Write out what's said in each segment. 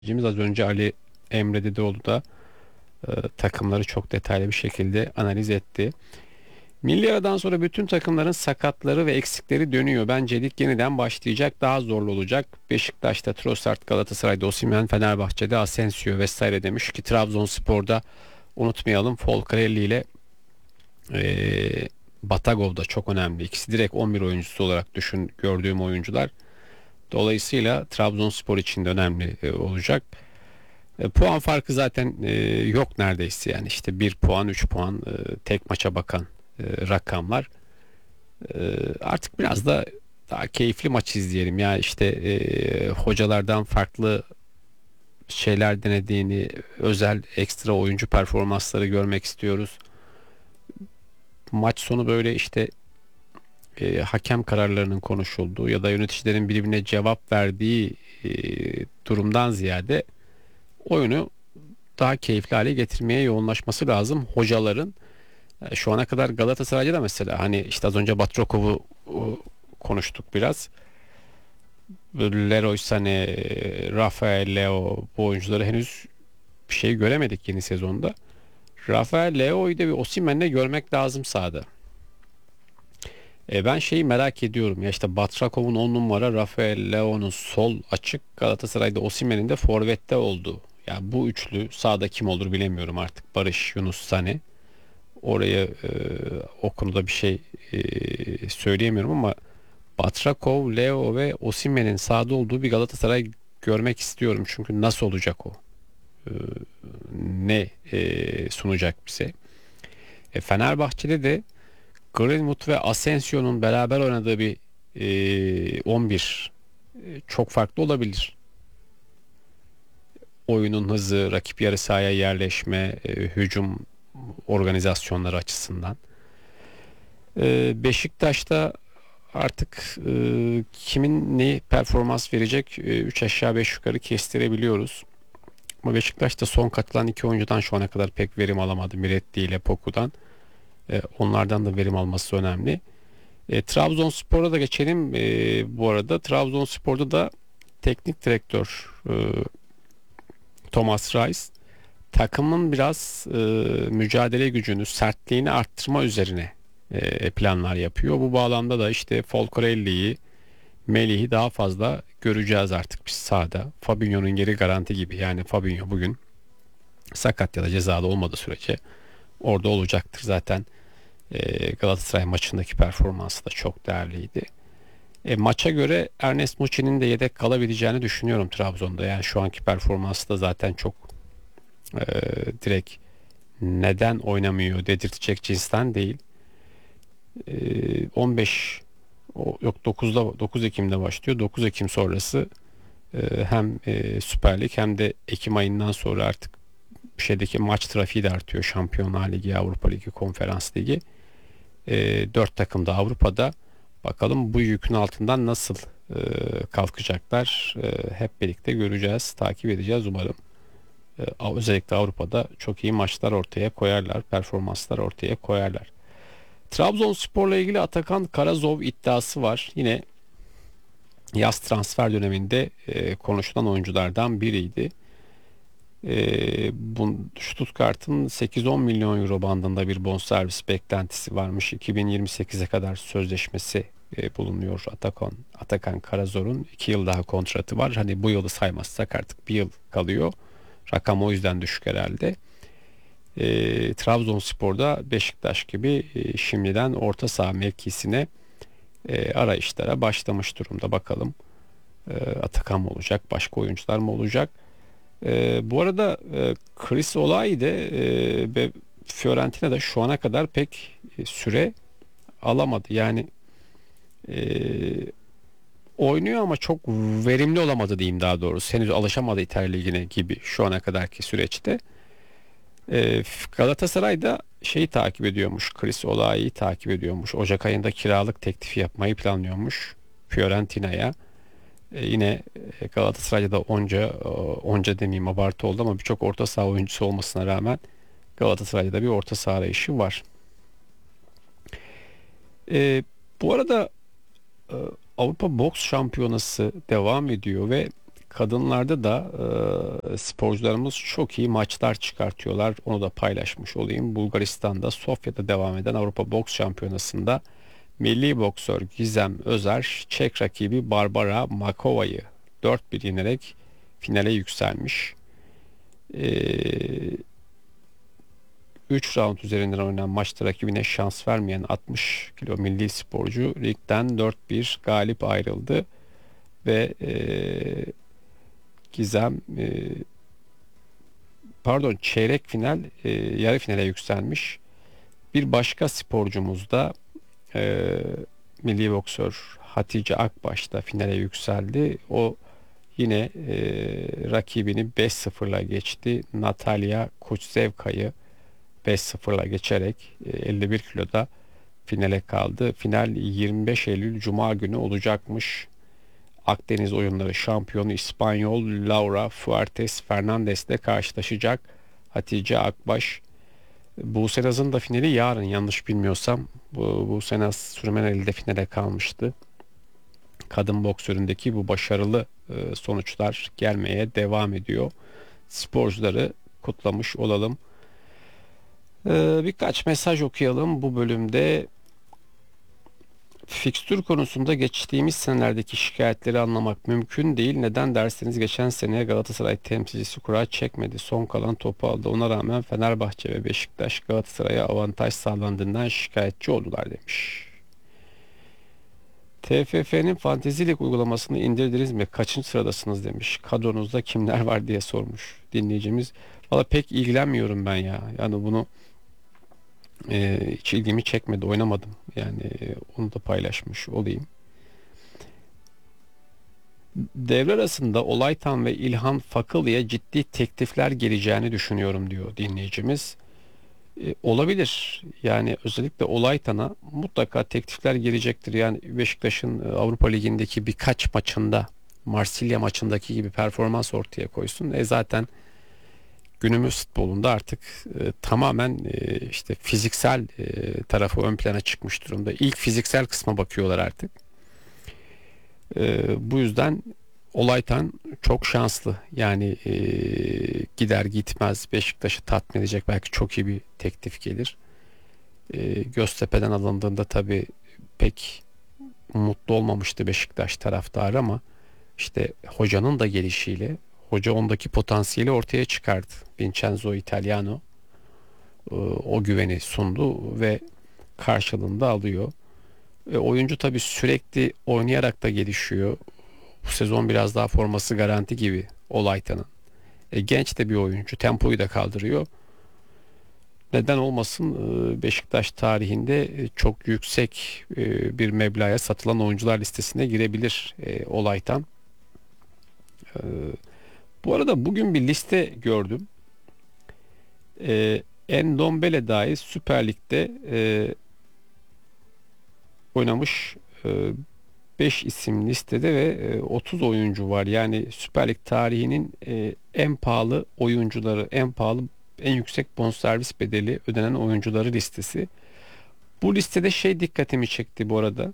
Az önce Ali Emre Dedeoğlu da takımları çok detaylı bir şekilde analiz etti. Milli aradan sonra bütün takımların sakatları ve eksikleri dönüyor. Bence lig yeniden başlayacak, daha zorlu olacak. Beşiktaş'ta Trossard, Galatasaray'da Osimhen, Fenerbahçe'de Asensio vesaire demiş ki Trabzonspor'da unutmayalım Folcarelli ile Batagov da çok önemli. İkisi direkt 11 oyuncusu olarak gördüğüm oyuncular. Dolayısıyla Trabzonspor için de önemli olacak. Puan farkı zaten yok neredeyse, yani işte bir puan 3 puan tek maça bakan rakamlar. Artık biraz da daha keyifli maç izleyelim ya, işte hocalardan farklı şeyler denediğini, özel ekstra oyuncu performansları görmek istiyoruz. Maç sonu böyle işte hakem kararlarının konuşulduğu ya da yöneticilerin birbirine cevap verdiği e, durumdan ziyade oyunu daha keyifli hale getirmeye yoğunlaşması lazım hocaların. Şu ana kadar Galatasaray'da da mesela hani işte az önce Batrakov'u konuştuk biraz. Leroy Sané, Rafael Leo, bu oyuncuları henüz bir şey göremedik yeni sezonda. Rafael Leo'yu da bir Osimhen'le görmek lazım sahada. Ben şeyi merak ediyorum ya, işte Batrakov'un 10 numara, Rafael Leo'nun sol açık, Galatasaray'da Osimhen'in de forvette olduğu. Yani bu üçlü sağda kim olur bilemiyorum artık. Barış, Yunus, Sané. Oraya o konuda bir şey söyleyemiyorum ama Batrakov, Leo ve Osimhen'in sahada olduğu bir Galatasaray görmek istiyorum. Çünkü nasıl olacak o? E, Ne sunacak bize? Fenerbahçe'de de Greenwood ve Asensio'nun beraber oynadığı bir 11 çok farklı olabilir. Oyunun hızı, rakip yarı sahaya yerleşme, hücum organizasyonları açısından. Beşiktaş'ta artık kimin ne performans verecek 3 aşağı 5 yukarı kestirebiliyoruz. Ama Beşiktaş'ta son katılan iki oyuncudan şu ana kadar pek verim alamadı. Miretti ile Poku'dan. Onlardan da verim alması önemli. Trabzonspor'a da geçelim. Bu arada Trabzonspor'da da teknik direktör Thomas Reis takımın biraz mücadele gücünü, sertliğini arttırma üzerine planlar yapıyor. Bu bağlamda da işte Folcarelli'yi, Melih'i daha fazla göreceğiz artık biz sahada. Fabinho'nun geri garanti gibi. Yani Fabinho bugün sakat ya da cezalı olmadığı sürece orada olacaktır. Zaten Galatasaray maçındaki performansı da çok değerliydi. Maça göre Ernest Muçi'nin de yedek kalabileceğini düşünüyorum Trabzon'da. Yani şu anki performansı da zaten çok e, direkt neden oynamıyor dedirtecek cinsten değil. 15 yok 9 Ekim'de başlıyor. 9 Ekim sonrası hem Süper Lig hem de Ekim ayından sonra artık şeydeki maç trafiği de artıyor. Şampiyonlar Ligi, Avrupa Ligi, Konferans Ligi. 4 takım da Avrupa'da. Bakalım bu yükün altından nasıl kalkacaklar. Hep birlikte göreceğiz, takip edeceğiz umarım. Özellikle Avrupa'da çok iyi maçlar ortaya koyarlar, performanslar ortaya koyarlar. Trabzonspor'la ilgili Atakan Karazov iddiası var. Yine yaz transfer döneminde konuşulan oyunculardan biriydi. Stuttgart'ın 8-10 milyon euro bandında bir bonservis beklentisi varmış. 2028'e kadar sözleşmesi bulunuyor Atakan Karazor'un. 2 yıl daha kontratı var. Hani bu yılı saymazsak artık bir yıl kalıyor. Rakam o yüzden düşük herhalde. Trabzonspor'da Beşiktaş gibi şimdiden orta saha mevkisine arayışlara başlamış durumda. Bakalım Atakan mı olacak, başka oyuncular mı olacak? Bu arada Chris Olay de ve Fiorentina'da şu ana kadar pek süre alamadı. Yani e, oynuyor ama çok verimli olamadı diyeyim, daha doğrusu. Henüz alışamadı İtalya Ligi'ne gibi şu ana kadarki süreçte. Galatasaray da şeyi takip ediyormuş. Chris Olay'ı takip ediyormuş. Ocak ayında kiralık teklifi yapmayı planlıyormuş Fiorentina'ya. Yine Galatasaray'da da onca demeyeyim, abartı oldu ama birçok orta saha oyuncusu olmasına rağmen Galatasaray'da da bir orta saha arayışı var. E, Bu arada e, Avrupa Boks Şampiyonası devam ediyor ve kadınlarda da sporcularımız çok iyi maçlar çıkartıyorlar. Onu da paylaşmış olayım. Bulgaristan'da Sofya'da devam eden Avrupa Boks Şampiyonası'nda milli boksör Gizem Özer Çek rakibi Barbara Makova'yı 4-1 yenerek finale yükselmiş. E, 3 round üzerinden oynanan maçta rakibine şans vermeyen 60 kilo milli sporcu ligden 4-1 galip ayrıldı ve Gizem çeyrek final yarı finale yükselmiş. Bir başka sporcumuz da e, milli boksör Hatice Akbaş da finale yükseldi. O yine rakibini 5-0'la geçti. Natalya Kuczewka'yı 5-0'la geçerek 51 kiloda finale kaldı. Final 25 Eylül Cuma günü olacakmış. Akdeniz oyunları şampiyonu İspanyol Laura Fuertes Fernandez ile karşılaşacak. Hatice Akbaş. Buse Naz'ın da finali yarın yanlış bilmiyorsam. Buse Naz Sürmeneli de finale kalmıştı. Kadın boksöründeki bu başarılı sonuçlar gelmeye devam ediyor. Sporcuları kutlamış olalım. Birkaç mesaj okuyalım bu bölümde. Fikstür konusunda geçtiğimiz senelerdeki şikayetleri anlamak mümkün değil. Neden derseniz geçen sene Galatasaray temsilcisi kura çekmedi. Son kalan topu aldı. Ona rağmen Fenerbahçe ve Beşiktaş Galatasaray'a avantaj sağlandığından şikayetçi oldular demiş. TFF'nin Fantezi Lig uygulamasını indirdiniz mi? Kaçıncı sıradasınız demiş. Kadronuzda kimler var diye sormuş dinleyicimiz. Valla pek ilgilenmiyorum ben ya. Yani bunu hiç ilgimi çekmedi, oynamadım. Yani onu da paylaşmış olayım. Devre arasında Olaytan ve İlhan Fakılı'ya ciddi teklifler geleceğini düşünüyorum diyor dinleyicimiz. Olabilir. Yani özellikle Olaytan'a mutlaka teklifler gelecektir. Yani Beşiktaş'ın Avrupa Ligi'ndeki birkaç maçında Marsilya maçındaki gibi performans ortaya koysun. Zaten günümüz futbolunda artık tamamen işte fiziksel tarafı ön plana çıkmış durumda. İlk fiziksel kısma bakıyorlar artık. Bu yüzden Olaytan çok şanslı. Yani gider gitmez Beşiktaş'ı tatmin edecek belki çok iyi bir teklif gelir. Göztepe'den alındığında tabii pek mutlu olmamıştı Beşiktaş taraftarı ama işte hocanın da gelişiyle hoca ondaki potansiyeli ortaya çıkardı. Vincenzo Italiano o güveni sundu ve karşılığında alıyor. Oyuncu tabii sürekli oynayarak da gelişiyor. Bu sezon biraz daha forması garanti gibi Olaytan'ın. Genç de bir oyuncu. Tempoyu da kaldırıyor. Neden olmasın Beşiktaş tarihinde çok yüksek bir meblağa satılan oyuncular listesine girebilir Olaytan. Bu arada bugün bir liste gördüm. Endombele dahi Süper Lig'de oynamış 5 isim listede ve 30 oyuncu var. Yani Süper Lig tarihinin en pahalı oyuncuları, en yüksek bonservis bedeli ödenen oyuncuları listesi. Bu listede dikkatimi çekti bu arada.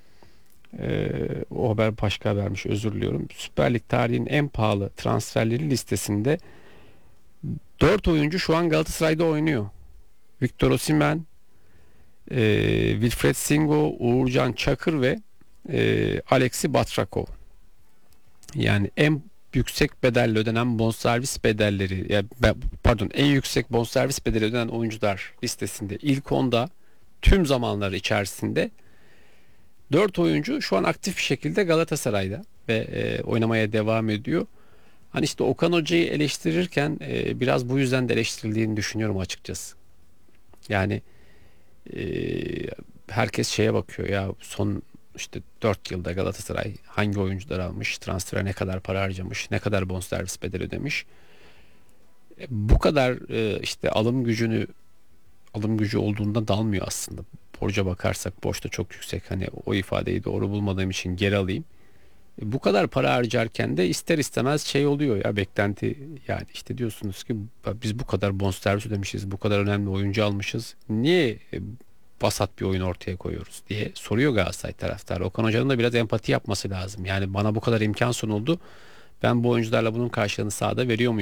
O haber başka habermiş, özür diliyorum. Süper Lig tarihinin en pahalı transferleri listesinde 4 oyuncu şu an Galatasaray'da oynuyor. Victor Osimhen, Wilfred Singo, Uğurcan Çakır ve Alexi Batrakov. Yani en yüksek bedelle ödenen bonservis bedelleri en yüksek bonservis bedeli ödenen oyuncular listesinde ilk 10'da tüm zamanlar içerisinde 4 oyuncu şu an aktif bir şekilde Galatasaray'da ve oynamaya devam ediyor. Hani işte Okan Hoca'yı eleştirirken biraz bu yüzden de eleştirildiğini düşünüyorum açıkçası. Yani e, herkes bakıyor ya, son işte 4 yılda Galatasaray hangi oyuncular almış, transfere ne kadar para harcamış, ne kadar bonservis bedeli ödemiş. Bu kadar işte alım gücü olduğunda dalmıyor aslında. Borca bakarsak borç da çok yüksek. Hani o ifadeyi doğru bulmadığım için geri alayım. Bu kadar para harcarken de ister istemez oluyor ya, beklenti. Yani işte diyorsunuz ki biz bu kadar bonservis ödemişiz, bu kadar önemli oyuncu almışız, niye vasat bir oyun ortaya koyuyoruz diye soruyor Galatasaray taraftarı. Okan Hoca'nın da biraz empati yapması lazım. Yani bana bu kadar imkan sunuldu, Ben bu oyuncularla bunun karşılığını sahada veriyor muyum?